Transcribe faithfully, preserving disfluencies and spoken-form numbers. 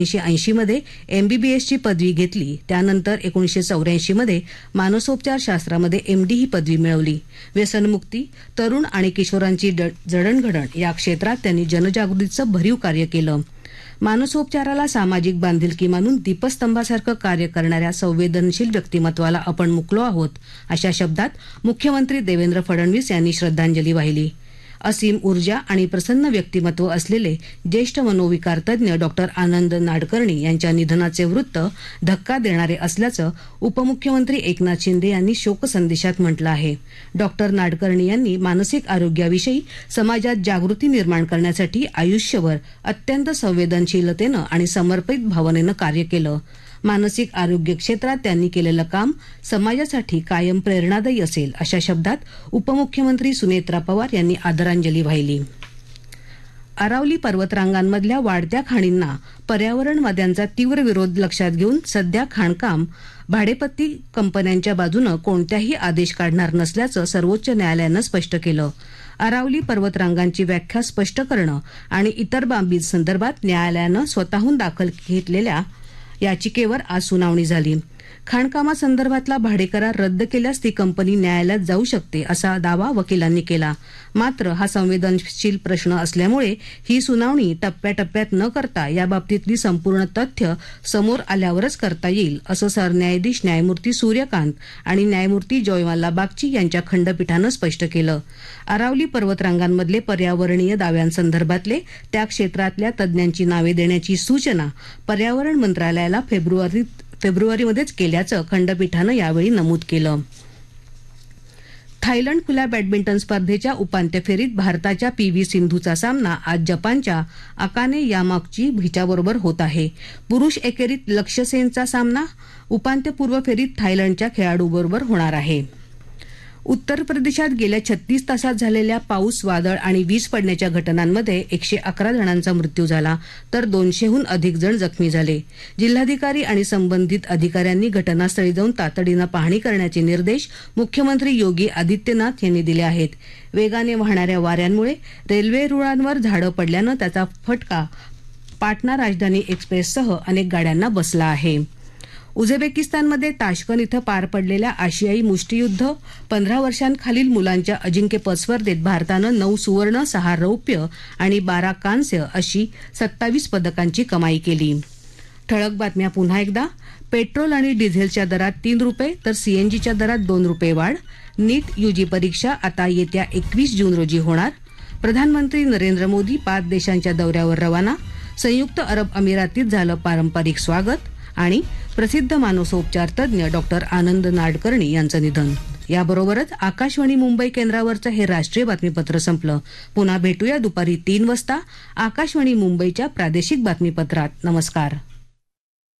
एकोणीसशे ऐंशी मध्ये एमबीबीएसची पदवी घेतली. त्यानंतर एकोणीसशे चौऱ्याऐंशी मध्ये मानसोपचार शास्त्रामध्ये एमडी ही पदवी मिळवली. व्यसनमुक्ती, तरुण आणि किशोरांची जडणघडण या क्षेत्रात त्यांनी जनजागृतीचं भरीव कार्य केलं. मानसोपचाराला सामाजिक बांधिलकी मानून दीपस्तंभासारखं कार्य करणाऱ्या संवेदनशील व्यक्तिमत्वाला आपण मुकलो आहोत, अशा शब्दात मुख्यमंत्री देवेंद्र फडणवीस यांनी श्रद्धांजली वाहिली. असीम ऊर्जा आणि प्रसन्न व्यक्तिमत्व असलेले ज्येष्ठ मनोविकार तज्ज्ञ डॉक्टर आनंद नाडकर्णी यांच्या निधनाचे वृत्त धक्का देणारे असल्याचं उपमुख्यमंत्री एकनाथ शिंदे यांनी शोकसंदेशात म्हटलं आहे. डॉक्टर नाडकर्णी यांनी मानसिक आरोग्याविषयी समाजात जागृती निर्माण करण्यासाठी आयुष्यभर अत्यंत संवेदनशीलतेनं आणि समर्पित भावनेनं कार्य केलं. मानसिक आरोग्य क्षेत्रात त्यांनी केलेलं काम समाजासाठी कायम प्रेरणादायी असेल, अशा शब्दात उपमुख्यमंत्री सुनेत्रा पवार यांनी आदरांजली वाहिली. अरावली पर्वतरांगांमधल्या वाढत्या खाणींना पर्यावरणवाद्यांचा तीव्र विरोध लक्षात घेऊन सध्या खाणकाम भाडेपट्टी कंपन्यांच्या बाजूनं कोणत्याही आदेश काढणार नसल्याचं सर्वोच्च न्यायालयानं स्पष्ट केलं. अरावली पर्वतरांगांची व्याख्या स्पष्ट करणं आणि इतर बाबींसंदर्भात न्यायालयानं स्वतःहून दाखल घेतलेल्या याचिकेवर आज सुनावणी झाली. खाणकामासंदर्भातला भाडेकरार रद्द केल्यास ती कंपनी न्यायालयात जाऊ शकते, असा दावा वकिलांनी केला. मात्र हा संवेदनशील प्रश्न असल्यामुळे ही सुनावणी टप्प्याटप्प्यात न करता याबाबतीतली संपूर्ण तथ्य समोर आल्यावरच करता येईल, असं सरन्यायाधीश न्यायमूर्ती सूर्यकांत आणि न्यायमूर्ती जयमाल्ला बागची यांच्या खंडपीठानं स्पष्ट केलं. अरावली पर्वतरांगांमधले पर्यावरणीय दाव्यांसंदर्भातले त्या क्षेत्रातल्या तज्ज्ञांची नावे देण्याची सूचना पर्यावरण मंत्रालयाला फेब्रुवारीत फेब्रुवारीमध्येच केल्याचं खंडपीठानं यावेळी नमूद केलं. थायलंड खुल्या बॅडमिंटन स्पर्धेच्या उपांत्य फेरीत भारताच्या पी व्ही सिंधूचा सामना आज जपानच्या अकाने यामागुची हिच्याबरोबर होत आहे. पुरुष एकेरीत लक्ष्य सेनचा सामना उपांत्यपूर्व फेरीत थायलंडच्या खेळाडूबरोबर होणार आहे. उत्तर प्रदेशात गेल्या छत्तीस तासात झालेल्या पाऊस, वादळ आणि वीज पडण्याच्या घटनांमध्ये एकशे अकरा जणांचा मृत्यू झाला, तर दोनशेहून अधिक जण जखमी झाले. जिल्हाधिकारी आणि संबंधित अधिकाऱ्यांनी घटनास्थळी जाऊन तातडीनं पाहणी करण्याचे निर्देश मुख्यमंत्री योगी आदित्यनाथ यांनी दिले आहेत. वेगाने वाहणाऱ्या वाऱ्यांमुळे रेल्वे रुळांवर झाडं पडल्यानं त्याचा फटका पाटणा राजधानी एक्सप्रेससह अनेक गाड्यांना बसला आहे. उझबेकिस्तानमध्ये ताश्कन इथं पार पडलेल्या आशियाई मुष्टियुद्ध पंधरा वर्षांखालील मुलांच्या अजिंक्यपद स्पर्धेत भारतानं नऊ सुवर्ण, सहा रौप्य आणि बारा कांस्य अशी सत्तावीस पदकांची कमाई केली. ठळक बातम्या पुन्हा एकदा. पेट्रोल आणि डिझेलच्या दरात तीन रुपये तर सीएनजीच्या दरात दोन रुपये वाढ. नीट यूजी परीक्षा आता येत्या एकवीस जून रोजी होणार. प्रधानमंत्री नरेंद्र मोदी पाच देशांच्या दौऱ्यावर रवाना. संयुक्त अरब अमिरातीत झालं पारंपरिक स्वागत. आणि प्रसिद्ध मानसोपचार तज्ज्ञ डॉक्टर आनंद नाडकर्णी यांचं निधन. याबरोबरच आकाशवाणी मुंबई केंद्रावरचं हे राष्ट्रीय बातमीपत्र संपलं. पुन्हा भेटूया दुपारी तीन वाजता आकाशवाणी मुंबईच्या प्रादेशिक बातमीपत्रात. नमस्कार.